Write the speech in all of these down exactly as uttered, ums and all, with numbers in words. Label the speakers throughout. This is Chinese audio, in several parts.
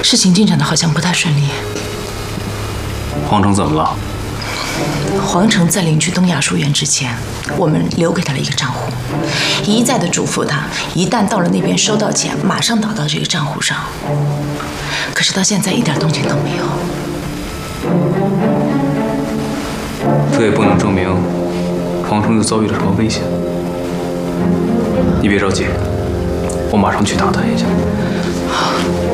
Speaker 1: 事情进展的好像不太顺利。
Speaker 2: 皇城怎么了？
Speaker 1: 皇城在领去东亚书院之前，我们留给他了一个账户，一再的嘱咐他，一旦到了那边收到钱，马上打到这个账户上。可是到现在一点动静都没有。
Speaker 2: 这也不能证明皇城又遭遇了什么危险。你别着急，我马上去打探一下。
Speaker 1: 好。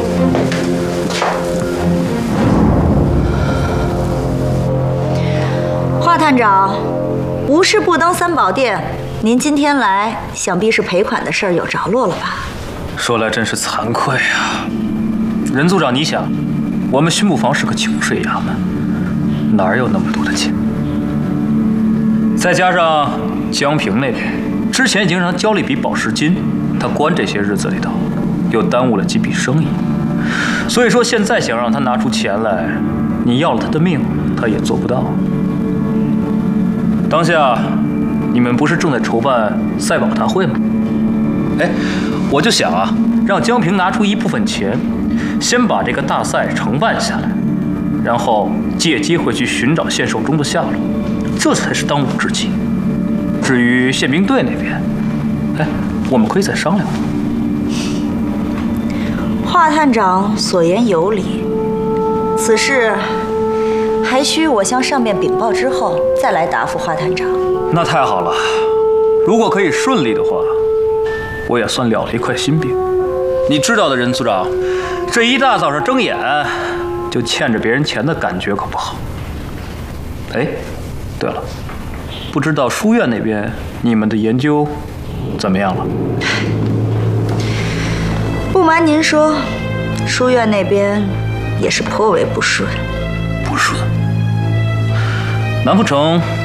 Speaker 3: 华探长，无事不登三宝殿。您今天来，想必是赔款的事儿有着落了吧？
Speaker 4: 说来真是惭愧啊，任组长，你想，我们巡捕房是个穷水衙门，哪有那么多的钱？再加上江平那边之前已经让他交了一笔保释金，他关这些日子里头又耽误了几笔生意，所以说现在想让他拿出钱来，你要了他的命，他也做不到。当下你们不是正在筹办赛宝大会吗？哎，我就想啊，让江平拿出一部分钱，先把这个大赛承办下来，然后借机会去寻找献寿钟的下落，这才是当务之急。至于宪兵队那边，哎，我们可以再商量。
Speaker 3: 华探长所言有理，此事还需我向上面禀报之后再来答复华探长。
Speaker 4: 那太好了，如果可以顺利的话，我也算了了一块心病。你知道的，任组长，这一大早上睁眼就欠着别人钱的感觉可不好。哎，对了，不知道书院那边你们的研究怎么样了？
Speaker 3: 不瞒您说，书院那边也是颇为不顺。
Speaker 4: 不顺？难不成